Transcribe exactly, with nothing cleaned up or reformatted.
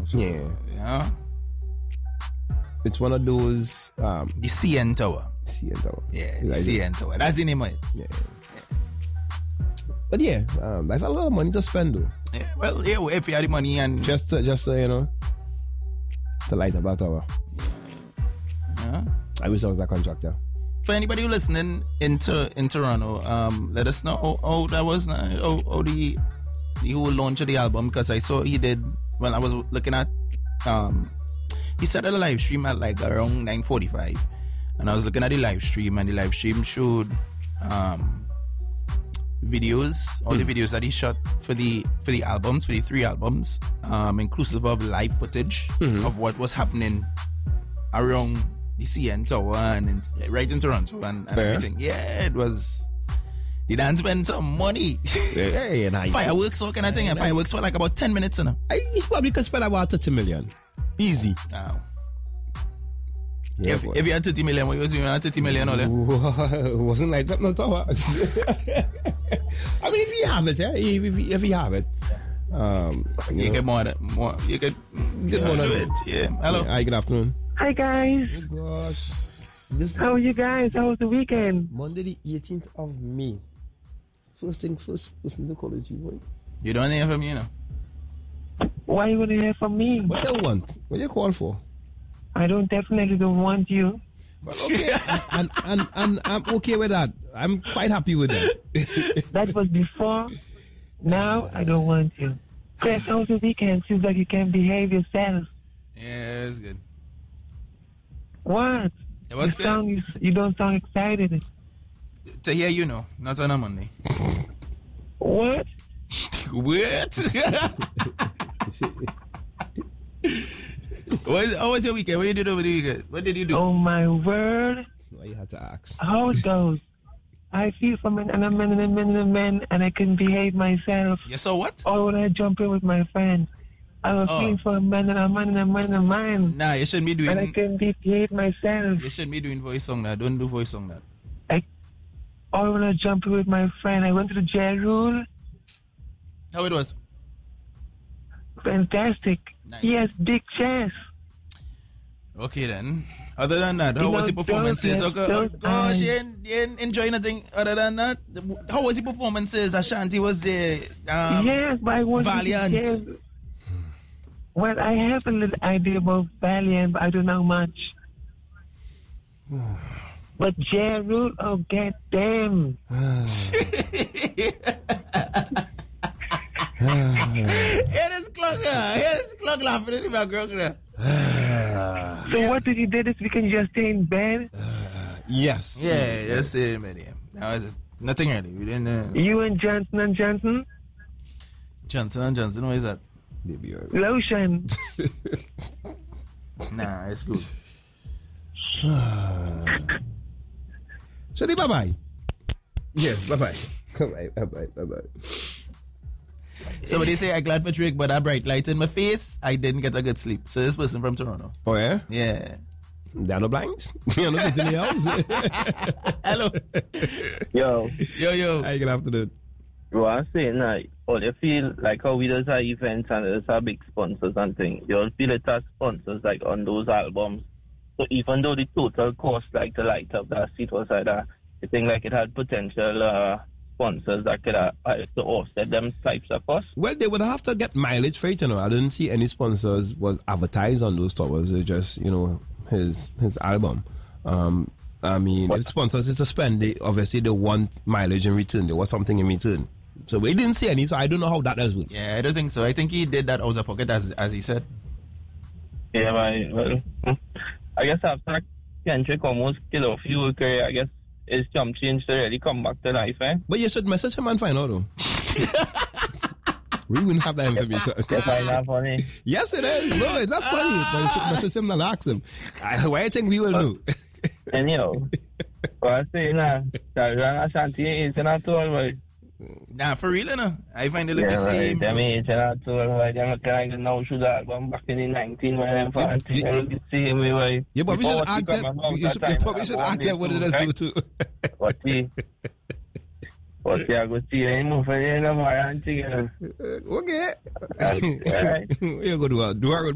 So, Yeah. Yeah. It's one of those. Um, The C N Tower. C N Tower. Yeah, the Like C it. N Tower. That's the name of it. Yeah. But yeah, um, that's a lot of money to spend though. Yeah, well, yeah, if you have the money and Just, to, just to, you know, to light up that tower. yeah. I wish I was that contractor. For anybody who listening in, to, in Toronto, um, let us know how, how that was, uh, how, how the the whole launch of the album, because I saw he did. Well, I was looking at. Um, he started a live stream at like around nine forty-five, and I was looking at the live stream, and the live stream showed um, videos, all Mm. the videos that he shot for the for the albums, for the three albums, um, inclusive of live footage Mm-hmm. of what was happening around the C N Tower and in, right in Toronto and, and Yeah. everything. Yeah, it was. They done spend some money. Hey, and I, Fireworks, all kind of thing, and fireworks for like about ten minutes, you know. I probably could spend about thirty million. Easy. Wow. Yeah, if, boy. if you had thirty million, what you was doing at thirty million, all that? It wasn't like that, no tower. I mean, if you have it, yeah, if, if, if you have it, um, you, You know, get more, than- more. You could Get you more know, than- do it. Yeah. Hello. Hi, good afternoon. Hi guys, Oh gosh, this how are you guys? How was the weekend? Monday the eighteenth of May. First thing first, first thing to call is you, boy. You don't hear from me, you know. Why you want to hear from me? What you want? What you call for? I don't definitely don't want you. Well, okay, and, and and I'm okay with that. I'm quite happy with that. That was before. Now I don't want you. Chris, how was the weekend? Seems like you can behave yourself. Yeah, it's good. What? It was you good. sound you, you don't sound excited. To hear you know, not on a Monday. What? What? What is, how was your weekend? What you did over the weekend? What did you do? Oh my word! Why you had to ask? How it goes? I feel for men and a man and a man and a man, and I can behave myself. You saw what? Or when I jump in with my friends, I was Oh. feeling for a man and a man and a man and a man. Nah, you shouldn't be And I doing. can behave myself. You shouldn't be doing voice song now. Don't do voice song now. I, or when I jump in with my friend, I went to the jail rule. How it was? Fantastic. Nice. He has big chest. Okay then. Other than that, how You was know, the performances? those- Okay, those oh, gosh, eyes. you didn't, you didn't enjoy anything other than that? How was the performances? Ashanti was there. Um, yes, but I want Valiant. to hear- Well, I have a little idea about Valiant, but I don't know much. But jail rule, oh, get them. Here is Clark. Here is Clark laughing in the background. So what did you do this weekend? You just stay in bed? Yes. Yeah, that's it, man. That was nothing really. We didn't. Uh, You and Johnson and Johnson? Johnson and Johnson, what is that? Baby, uh, Lotion. Nah, it's good. So, bye bye. Yes, bye bye. Bye bye. Bye bye. Bye. Somebody say I glad for trick, but that bright light in my face, I didn't get a good sleep. So this person from Toronto. Oh yeah. Yeah. There are no blinds. You're not getting the house. Hello. Yo, Yo, yo. Hi, good afternoon. you are saying that all you feel like how we does our events and there's our big sponsors and things. You all feel it as sponsors like on those albums. So even though the total cost like to light up that seat was like that, you think like it had potential uh, sponsors that could uh, uh, to offset them types of costs? Well, they would have to get mileage for it, you know. I didn't see any sponsors was advertised on those towers. It's just, you know, his his album. Um, I mean, if sponsors is to spend, they obviously they want mileage in return. There was something in return. So we didn't see any, so I don't know how that has worked. Yeah, I don't think so. I think he did that out of pocket, as as he said. Yeah, but, well, I guess after Kendrick almost killed off your career, I guess it's jump change to really come back to life, eh? But you should message him and find out, though. We wouldn't have that information. You find that funny? Yes, it is. No, it's not funny. But you should message him and ask him. I, why I think we will know. Anyhow, what I say now, that Rana Ashanti ain't at all, right? Nah, for real, you know? I find it like Yeah, the right. same. Them ain't at all, right? Them kind of now should have gone back in the nineteen when them party. They look the same way, right? Yeah, but we Before should what ask we him. come about You that should, time, you probably should I ask him what it does do too. What he? What he? I go see him move for the end of my auntie. Okay. Right. You're going to do a good